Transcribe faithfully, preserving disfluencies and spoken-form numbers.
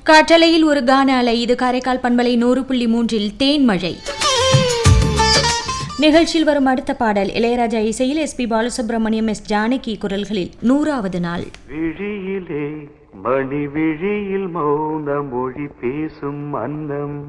காற்றலையில் ஒரு கான அலை. இது காரைக்கால் பண்பலை நூறு புள்ளி மூன்றில் தேன்மழை நிகழ்ச்சியில் வரும் அடுத்த பாடல் இளையராஜா இசையில் S B Balasubramaniam, S Janaki குரல்களில் நூறாவது நாள். விழியிலே மணி விழியில் மௌன மொழி பேசும் அன்னம்